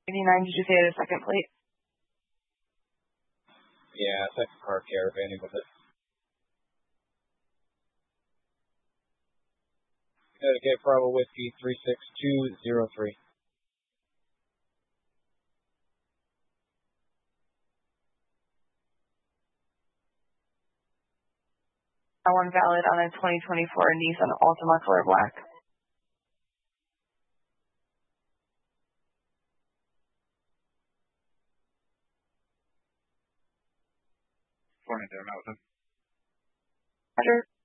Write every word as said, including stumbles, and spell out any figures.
eighty-nine, did you say the second plate? Yeah, second car caravanning with it. Connecticut Bravo Whiskey three six two zero three. That one valid on a twenty twenty-four Nissan Altima color black. Morning there, Mountain. Roger.